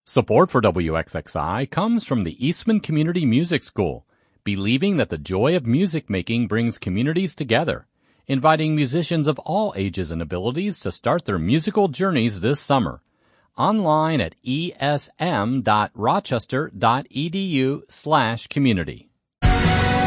Support for WXXI comes from the Eastman Community Music School, believing that the joy of music making brings communities together, inviting musicians of all ages and abilities to start their musical journeys this summer. Online at esm.rochester.edu/community.